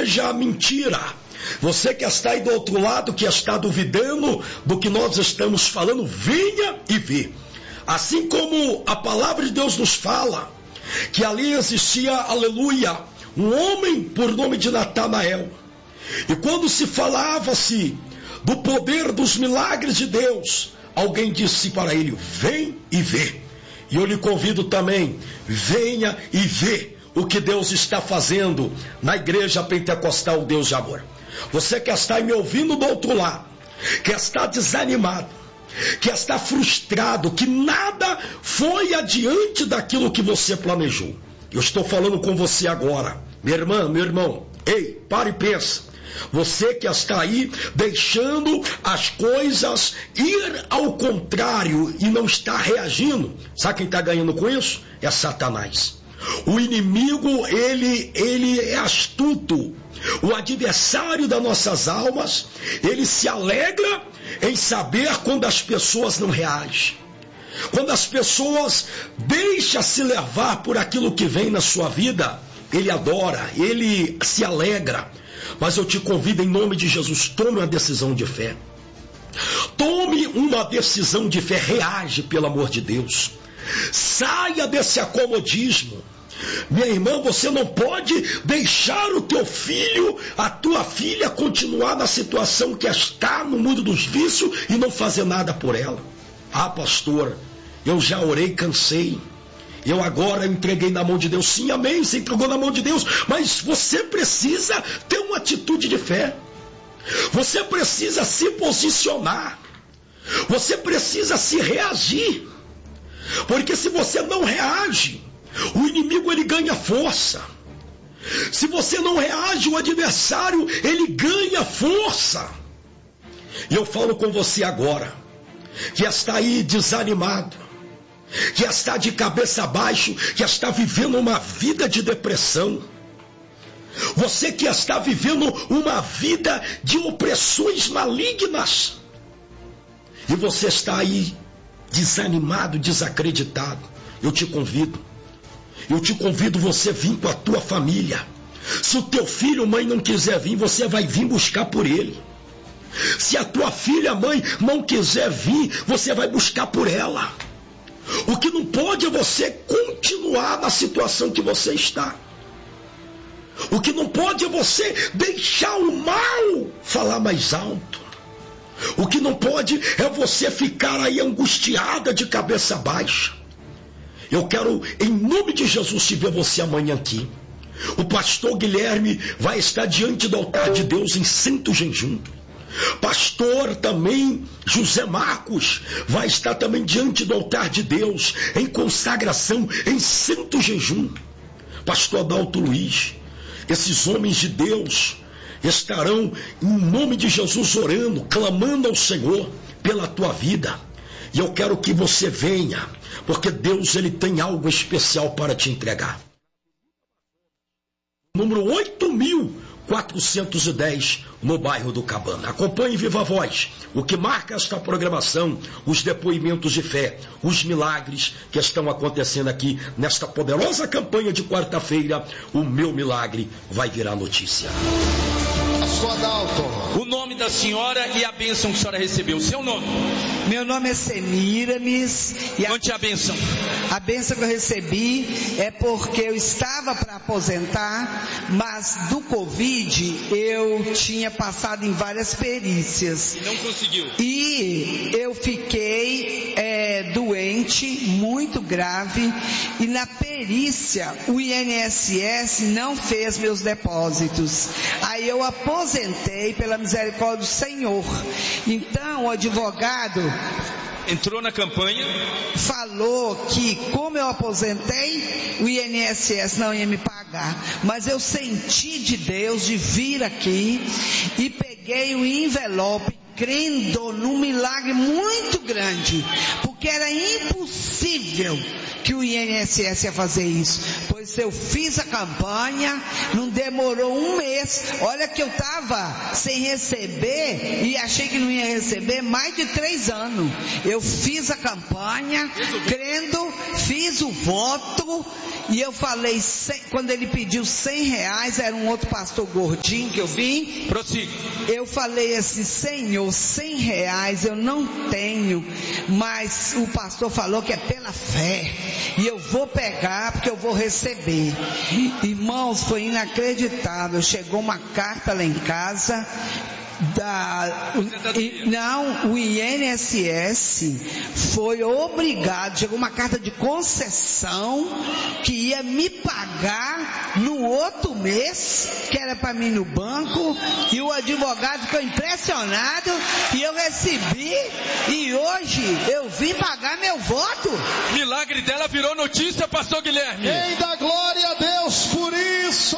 seja mentira. Você que está aí do outro lado, que está duvidando do que nós estamos falando, venha e vê. Assim como a palavra de Deus nos fala, que ali existia, aleluia, um homem por nome de Natanael. E quando se falava-se do poder dos milagres de Deus, alguém disse para ele, vem e vê. E eu lhe convido também, venha e vê o que Deus está fazendo na igreja pentecostal Deus de Amor. Você que está aí me ouvindo do outro lado, que está desanimado, que está frustrado, que nada foi adiante daquilo que você planejou. Eu estou falando com você agora, minha irmã, meu irmão. Ei, para e pensa. Você que está aí deixando as coisas ir ao contrário e não está reagindo. Sabe quem está ganhando com isso? É Satanás. O inimigo, ele é astuto. O adversário das nossas almas, ele se alegra em saber quando as pessoas não reagem. Quando as pessoas deixam se levar por aquilo que vem na sua vida, ele adora, ele se alegra. Mas eu te convido em nome de Jesus, tome uma decisão de fé. Tome uma decisão de fé, reage pelo amor de Deus. Saia desse acomodismo. Minha irmã, você não pode deixar o teu filho, a tua filha continuar na situação que está no mundo dos vícios e não fazer nada por ela. Ah, pastor, eu já orei, cansei. Eu agora entreguei na mão de Deus. Sim, amém, você entregou na mão de Deus. Mas você precisa ter uma atitude de fé. Você precisa se posicionar. Você precisa se reagir. Porque se você não reage, o inimigo ele ganha força. Se você não reage, o adversário ele ganha força. E eu falo com você agora, que está aí desanimado, que está de cabeça abaixo, que está vivendo uma vida de depressão. Você que está vivendo uma vida de opressões malignas. E você está aí desanimado, desacreditado. Eu te convido você vir com a tua família. Se o teu filho, mãe, não quiser vir, você vai vir buscar por ele. Se a tua filha, mãe, não quiser vir, você vai buscar por ela. O que não pode é você continuar na situação que você está. O que não pode é você deixar o mal falar mais alto. O que não pode é você ficar aí angustiada de cabeça baixa. Eu quero, em nome de Jesus, te ver você amanhã aqui. O pastor Guilherme vai estar diante do altar de Deus em santo jejum. Pastor também José Marcos vai estar também diante do altar de Deus em consagração, em santo jejum. Pastor Adalto Luiz, esses homens de Deus estarão em nome de Jesus orando, clamando ao Senhor pela tua vida. E eu quero que você venha, porque Deus ele tem algo especial para te entregar. Número 8.410 no bairro do Cabana. Acompanhe viva a voz o que marca esta programação, os depoimentos de fé, os milagres que estão acontecendo aqui nesta poderosa campanha de quarta-feira. O meu milagre vai virar notícia. O nome da senhora e a bênção que a senhora recebeu. O seu nome? Meu nome é Semiramis. Conte a bênção. A bênção que eu recebi é porque eu estava para aposentar, mas do Covid eu tinha passado em várias perícias. Não conseguiu. E eu fiquei doente, muito grave, e na perícia o INSS não fez meus depósitos. Aí eu aposentei pela misericórdia do Senhor. Então o advogado entrou na campanha, falou que como eu aposentei, o INSS não ia me pagar, mas eu senti de Deus de vir aqui e peguei o envelope crendo num milagre muito grande, porque porque era impossível que o INSS ia fazer isso. Pois eu fiz a campanha, não demorou um mês. Olha que eu estava sem receber e achei que não ia receber mais de 3 anos. Eu fiz a campanha, crendo, fiz o voto e eu falei, quando ele pediu R$100, era um outro pastor gordinho que eu vi. Prossiga. Eu falei assim, Senhor, R$100 eu não tenho, mas o pastor falou que é pela fé, e eu vou pegar porque eu vou receber. Irmãos, foi inacreditável. Chegou uma carta lá em casa o INSS foi obrigado, chegou uma carta de concessão que ia me pagar no outro mês, que era para mim no banco, e o advogado ficou impressionado e eu recebi, e hoje eu vim pagar meu voto. Milagre dela virou notícia, pastor Guilherme. Quem dá glória a Deus por isso?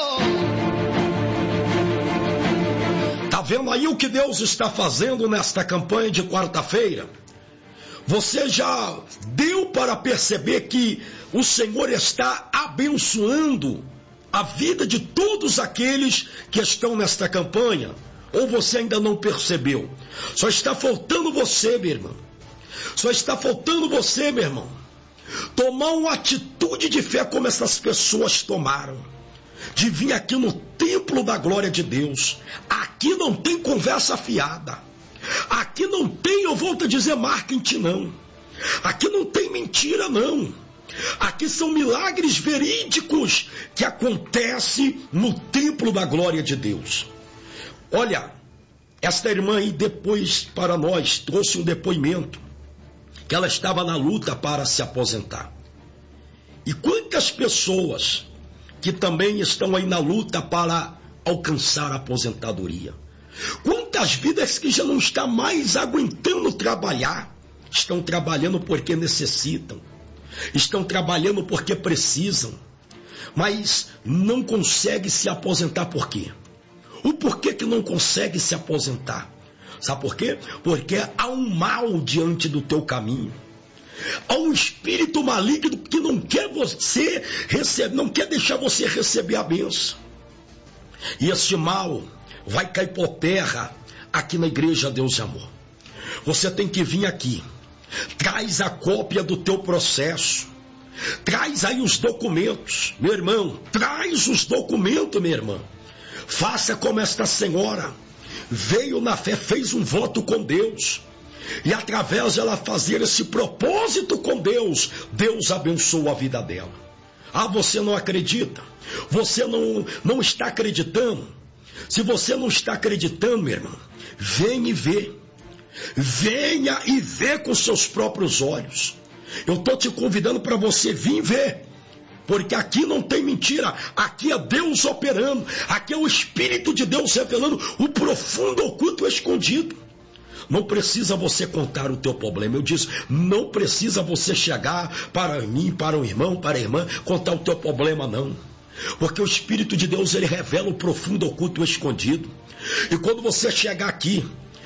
Está vendo aí o que Deus está fazendo nesta campanha de quarta-feira? Você já deu para perceber que o Senhor está abençoando a vida de todos aqueles que estão nesta campanha? Ou você ainda não percebeu? Só está faltando você, meu irmão. Só está faltando você, meu irmão, tomar uma atitude de fé como essas pessoas tomaram, de vir aqui no templo da glória de Deus. Aqui não tem conversa fiada. Aqui não tem, eu volto a dizer, marketing não. Aqui não tem mentira não. Aqui são milagres verídicos que acontecem no templo da glória de Deus. Olha, esta irmã aí depois para nós trouxe um depoimento que ela estava na luta para se aposentar. E quantas pessoas que também estão aí na luta para alcançar a aposentadoria. Quantas vidas que já não estão mais aguentando trabalhar, estão trabalhando porque necessitam, estão trabalhando porque precisam, mas não conseguem se aposentar por quê? O porquê que não consegue se aposentar? Sabe por quê? Porque há um mal diante do teu caminho. Há um espírito maligno que não quer você receber, não quer deixar você receber a bênção. E esse mal vai cair por terra aqui na igreja Deus e Amor. Você tem que vir aqui. Traz a cópia do teu processo. Traz aí os documentos, meu irmão. Traz os documentos, minha irmã. Faça como esta senhora. Veio na fé, fez um voto com Deus. E através dela fazer esse propósito com Deus, Deus abençoou a vida dela. Ah, você não acredita? Você não está acreditando? Se você não está acreditando, meu irmão, venha e vê. Venha e vê com seus próprios olhos. Eu estou te convidando para você vir ver. Porque aqui não tem mentira, aqui é Deus operando, aqui é o Espírito de Deus revelando o profundo oculto escondido. Não precisa você contar o teu problema. Eu disse, não precisa você chegar para mim, para o irmão, para a irmã, contar o teu problema, não. Porque o Espírito de Deus, ele revela o profundo oculto escondido. E quando você chegar aqui,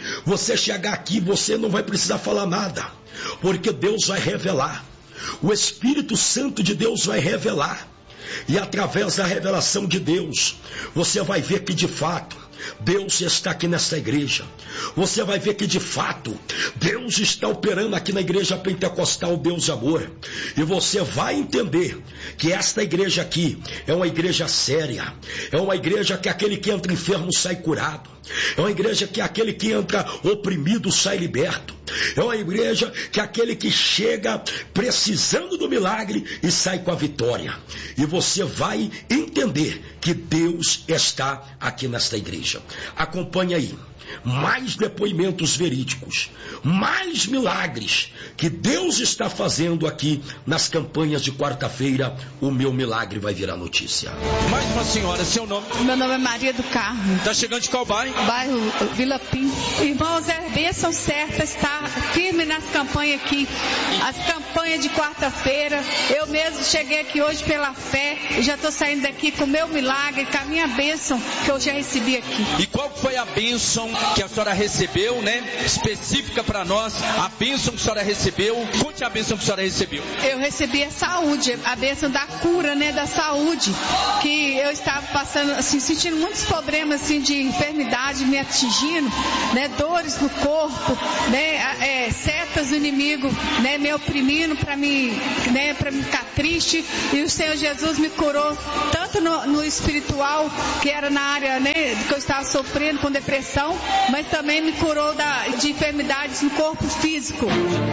você não vai precisar falar nada. Porque Deus vai revelar. O Espírito Santo de Deus vai revelar. E através da revelação de Deus, você vai ver que de fato Deus está aqui nessa igreja. Você vai ver que de fato Deus está operando aqui na igreja pentecostal Deus de Amor. E você vai entender que esta igreja aqui é uma igreja séria. É uma igreja que aquele que entra enfermo sai curado. É uma igreja que aquele que entra oprimido sai liberto. É uma igreja que aquele que chega precisando do milagre e sai com a vitória. E você vai entender que Deus está aqui nesta igreja. Acompanhe aí. Mais depoimentos verídicos, mais milagres que Deus está fazendo aqui nas campanhas de quarta-feira. O meu milagre vai virar notícia. Mais uma senhora, seu nome? Meu nome é Maria do Carmo. Está chegando de qual bairro? Bairro Vila Pinto. Irmãos, é bênção certa estar firme nas campanhas aqui. As campanhas campanha de quarta-feira. Eu mesmo cheguei aqui hoje pela fé e já estou saindo daqui com o meu milagre, com a minha bênção que eu já recebi aqui. E qual foi a bênção que a senhora recebeu, né? Específica para nós, a bênção que a senhora recebeu. Conte a bênção que a senhora recebeu. Eu recebi a saúde, a bênção da cura, né? Da saúde, que eu estava passando, assim, sentindo muitos problemas, assim, de enfermidade me atingindo, né? Dores no corpo, né? Setas do inimigo, né? Me oprimindo para mim, né? Para me ficar triste. E o Senhor Jesus me curou tanto no espiritual, que era na área, né? Que eu estava sofrendo com depressão, mas também me curou de enfermidades no corpo físico.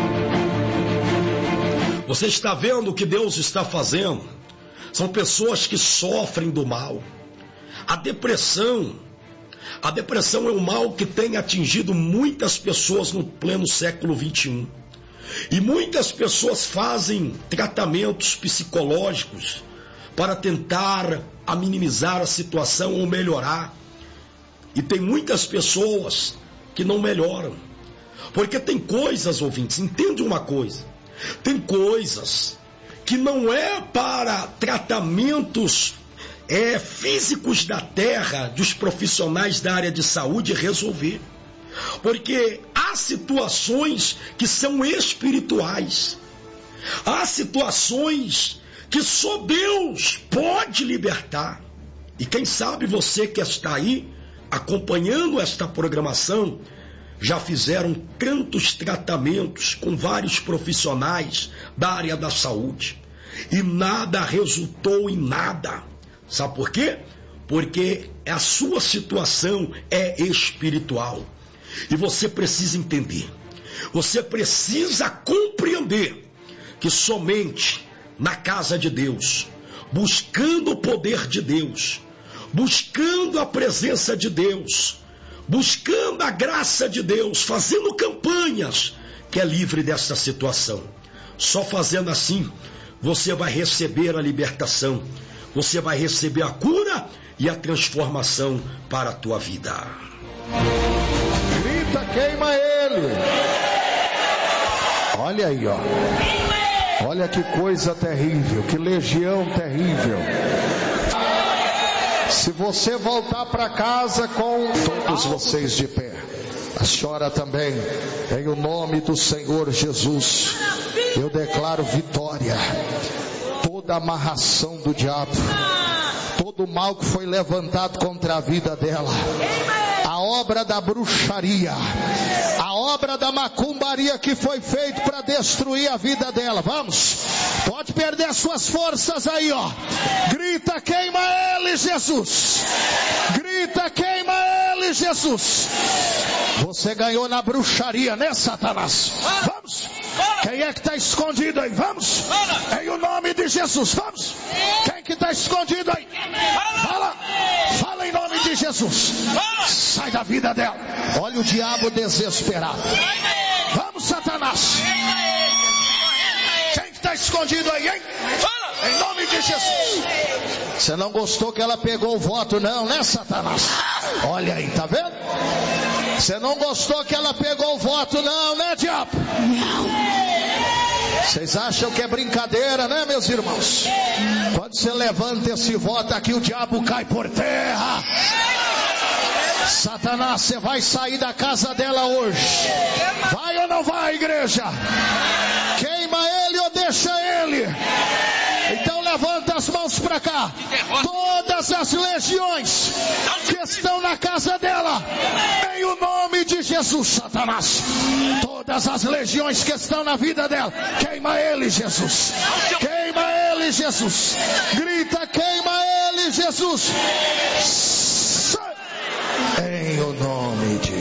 Você está vendo o que Deus está fazendo? São pessoas que sofrem do mal. A depressão é um mal que tem atingido muitas pessoas no pleno século 21. E muitas pessoas fazem tratamentos psicológicos para tentar minimizar a situação ou melhorar. E tem muitas pessoas que não melhoram. Porque tem coisas, ouvintes, entende uma coisa. Tem coisas que não é para tratamentos físicos da terra, dos profissionais da área de saúde resolver. Porque há situações que são espirituais. Há situações que só Deus pode libertar. E quem sabe você que está aí acompanhando esta programação, já fizeram tantos tratamentos com vários profissionais da área da saúde. E nada resultou em nada. Sabe por quê? Porque a sua situação é espiritual. E você precisa entender. Você precisa compreender que somente na casa de Deus, buscando o poder de Deus, buscando a presença de Deus, buscando a graça de Deus, fazendo campanhas, que é livre dessa situação. Só fazendo assim, você vai receber a libertação, você vai receber a cura e a transformação para a tua vida. Grita, queima ele. Olha aí, ó. Olha que coisa terrível, que legião terrível. Se você voltar para casa com todos vocês de pé, a senhora também, em o nome do Senhor Jesus, eu declaro vitória. Toda amarração do diabo, todo mal que foi levantado contra a vida dela, a obra da bruxaria, a obra da macumbaria que foi feita para destruir a vida dela. Vamos, pode perder suas forças aí, ó. Grita, queima ele, Jesus. Grita, queima ele, Jesus. Você ganhou na bruxaria, né, Satanás? Vamos. Quem é que está escondido aí? Vamos. Em o nome de Jesus, vamos. Quem que está escondido aí? Fala. Fala em nome de Jesus. Sai da vida dela. Olha o diabo desesperado. Vamos, Satanás. Quem que está escondido aí, hein? Em nome de Jesus. Você não gostou que ela pegou o voto não, né, Satanás? Olha aí, tá vendo? Você não gostou que ela pegou o voto não, né, diabo? Vocês acham que é brincadeira, né, meus irmãos? Quando você levanta esse voto aqui, o diabo cai por terra. Satanás, você vai sair da casa dela hoje. Vai ou não vai, igreja? Queima ele ou deixa ele? Então levanta as mãos para cá. Todas as legiões que estão na casa dela, em o nome de Jesus, Satanás. Todas as legiões que estão na vida dela, queima ele, Jesus. Queima ele, Jesus. Grita, queima ele, Jesus. Em o nome de